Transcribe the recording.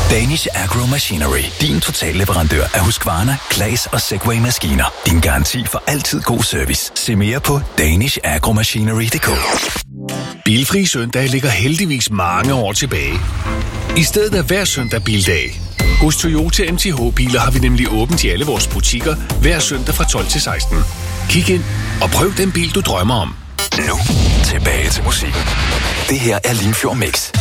Danish Agro Machinery. Din totalleverandør af Husqvarna, Claas og Segway-maskiner. Din garanti for altid god service. Se mere på danishagromachinery.dk. Bilfri søndag ligger heldigvis mange år tilbage. I stedet er hver søndag bildag. Hos Toyota MTH-biler har vi nemlig åbent i alle vores butikker hver søndag fra 12 til 16. Kig ind og prøv den bil, du drømmer om. Nu tilbage til musikken. Det her er Limfjord Mix.